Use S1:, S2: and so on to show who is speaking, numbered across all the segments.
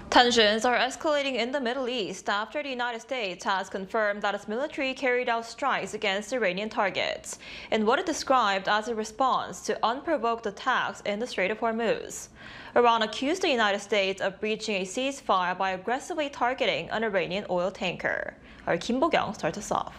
S1: Tensions are escalating in the Middle East after the United States has confirmed that its military carried out strikes against Iranian targets in what it described as a response to unprovoked attacks in the Strait of Hormuz. Iran accused the United States of breaching a ceasefire by aggressively targeting an Iranian oil tanker. Our Kim Bo-kyung starts us off.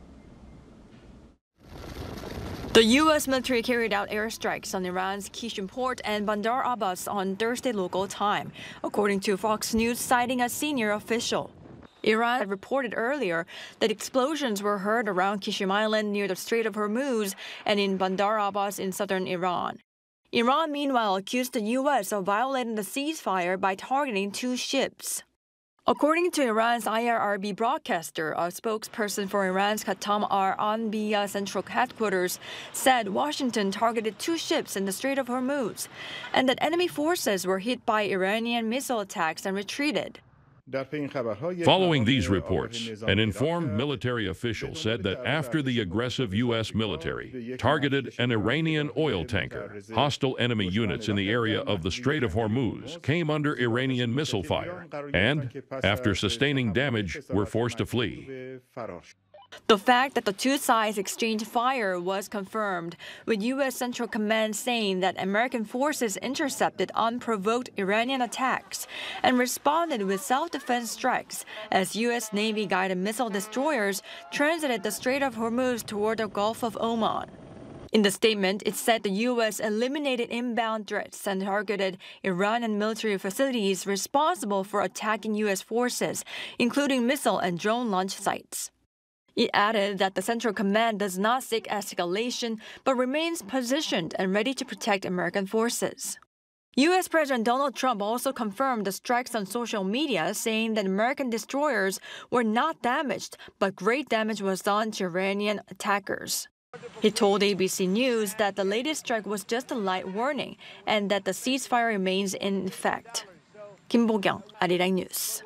S2: The U.S. military carried out airstrikes on Iran's Qishm port and Bandar Abbas on Thursday local time, according to Fox News, citing a senior official. Iran had reported earlier that explosions were heard around Qishm Island near the Strait of Hormuz and in Bandar Abbas in southern Iran. Iran, meanwhile, accused the U.S. of violating the ceasefire by targeting two ships. According to Iran's IRIB broadcaster, a spokesperson for Iran's Khatam al-Anbiya Central Headquarters said Washington targeted two ships in the Strait of Hormuz and that enemy forces were hit by Iranian missile attacks and retreated.
S3: Following these reports, an informed military official said that after the aggressive U.S. military targeted an Iranian oil tanker, hostile enemy units in the area of the Strait of Hormuz came under Iranian missile fire and, after sustaining damage, were forced to flee.
S2: The fact that the two sides exchanged fire was confirmed, with U.S. Central Command saying that American forces intercepted unprovoked Iranian attacks and responded with self-defense strikes as U.S. Navy-guided missile destroyers transited the Strait of Hormuz toward the Gulf of Oman. In the statement, it said the U.S. eliminated inbound threats and targeted Iranian military facilities responsible for attacking U.S. forces, including missile and drone launch sites. It added that the Central Command does not seek escalation, but remains positioned and ready to protect American forces. U.S. President Donald Trump also confirmed the strikes on social media, saying that American destroyers were not damaged, but great damage was done to Iranian attackers. He told ABC News that the latest strike was just a light warning and that the ceasefire remains in effect. Kim Bo-kyung, Arirang News.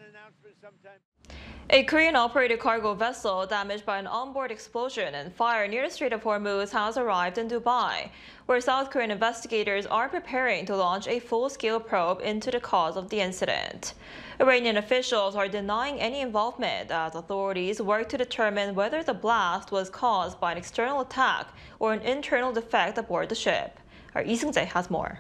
S1: A Korean-operated cargo vessel damaged by an onboard explosion and fire near the Strait of Hormuz has arrived in Dubai, where South Korean investigators are preparing to launch a full-scale probe into the cause of the incident. Iranian officials are denying any involvement as authorities work to determine whether the blast was caused by an external attack or an internal defect aboard the ship. Our Lee Seung-jae has more.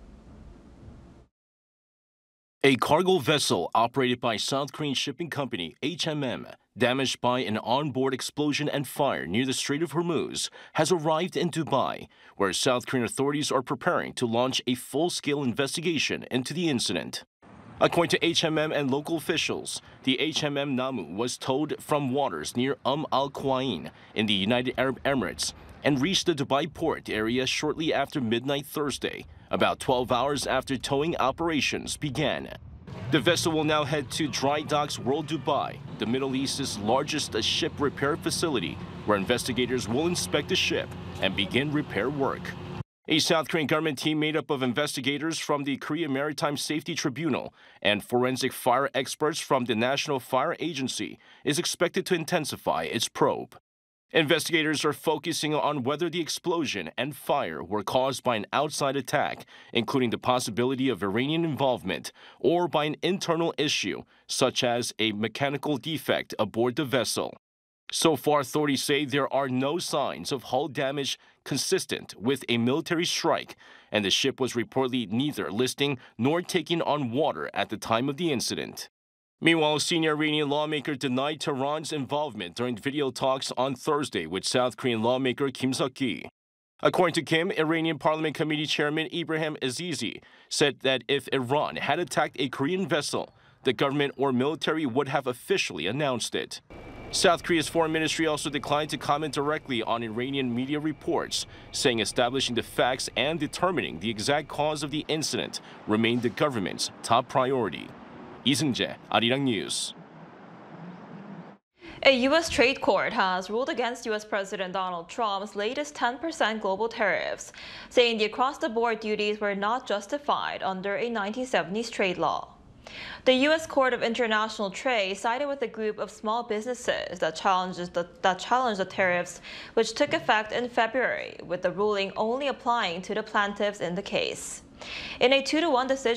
S4: A cargo vessel operated by South Korean shipping company HMM, damaged by an onboard explosion and fire near the Strait of Hormuz, has arrived in Dubai, where South Korean authorities are preparing to launch a full-scale investigation into the incident. According to HMM and local officials, the HMM Namu was towed from waters near Al Quwain in the United Arab Emirates and reached the Dubai port area shortly after midnight Thursday, about 12 hours after towing operations began. The vessel will now head to Dry Docks World Dubai, the Middle East's largest ship repair facility, where investigators will inspect the ship and begin repair work. A South Korean government team made up of investigators from the Korea Maritime Safety Tribunal and forensic fire experts from the National Fire Agency is expected to intensify its probe. Investigators are focusing on whether the explosion and fire were caused by an outside attack, including the possibility of Iranian involvement, or by an internal issue, such as a mechanical defect aboard the vessel. So far, authorities say there are no signs of hull damage consistent with a military strike, and the ship was reportedly neither listing nor taking on water at the time of the incident. Meanwhile, a senior Iranian lawmaker denied Tehran's involvement during video talks on Thursday with South Korean lawmaker Kim Seok-gi. According to Kim, Iranian Parliament Committee Chairman Ibrahim Azizi said that if Iran had attacked a Korean vessel, the government or military would have officially announced it. South Korea's foreign ministry also declined to comment directly on Iranian media reports, saying establishing the facts and determining the exact cause of the incident remained the government's top priority. Lee Seung-jae, Arirang News.
S1: A U.S. trade court has ruled against U.S. President Donald Trump's latest 10% global tariffs, saying the across-the-board duties were not justified under a 1970s trade law. The U.S. Court of International Trade sided with a group of small businesses that challenged the tariffs, which took effect in February, with the ruling only applying to the plaintiffs in the case. In a 2-1 decision,